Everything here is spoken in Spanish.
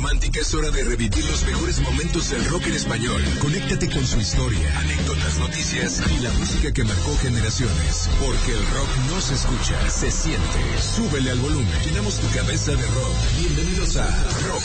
romántica es hora de revivir los mejores momentos del rock en español. Conéctate con su historia, anécdotas, noticias y la música que marcó generaciones. Porque el rock no se escucha, se siente. Súbele al volumen. Llenamos tu cabeza de rock. Bienvenidos a Rock